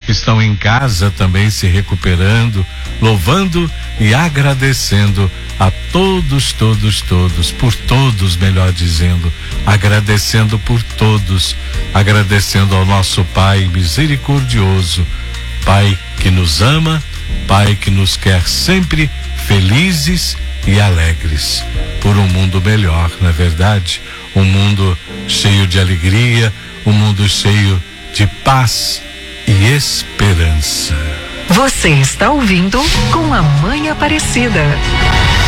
que estão em casa também se recuperando, louvando e agradecendo a todos, por todos, melhor dizendo, agradecendo por todos, agradecendo ao nosso Pai misericordioso, Pai que nos ama, Pai que nos quer sempre felizes e alegres, por um mundo melhor, não é verdade? Um mundo cheio de alegria, um mundo cheio de paz e esperança. Você está ouvindo Com a Mãe Aparecida.